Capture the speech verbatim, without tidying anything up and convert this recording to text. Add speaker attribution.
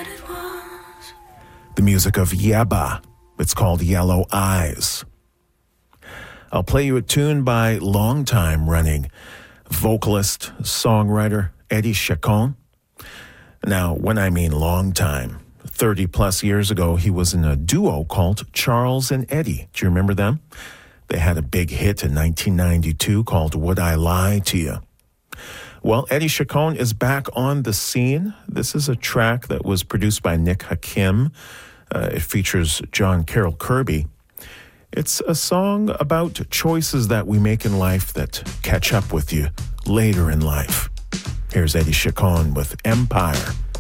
Speaker 1: The music of Yebba. It's called Yellow Eyes. I'll play you a tune by longtime running vocalist, songwriter Eddie Chacon. Now, when I mean long time, thirty plus years ago, he was in a duo called Charles and Eddie. Do you remember them? They had a big hit in nineteen ninety-two called Would I Lie to You? Well, Eddie Chacon is back on the scene. This is a track that was produced by Nick Hakim. Uh, it features John Carroll Kirby. It's a song about choices that we make in life that catch up with you later in life. Here's Eddie Chacon with Empire.